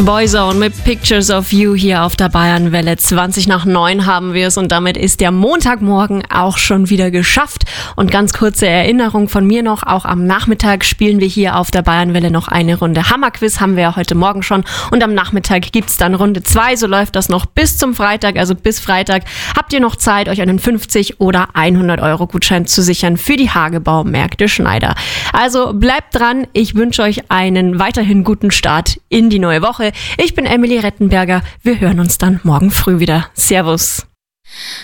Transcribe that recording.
Boyzone mit Pictures of You hier auf der Bayernwelle. 20:20 haben wir es und damit ist der Montagmorgen auch schon wieder geschafft. Und ganz kurze Erinnerung von mir noch, auch am Nachmittag spielen wir hier auf der Bayernwelle noch eine Runde Hammerquiz, haben wir ja heute Morgen schon. Und am Nachmittag gibt's dann Runde 2, so läuft das noch bis zum Freitag, also bis Freitag habt ihr noch Zeit, euch einen 50 oder 100 Euro Gutschein zu sichern für die Hagebaumärkte Schneider. Also bleibt dran, ich wünsche euch einen weiterhin guten Start in die neue Woche. Ich bin Emily Rettenberger. Wir hören uns dann morgen früh wieder. Servus.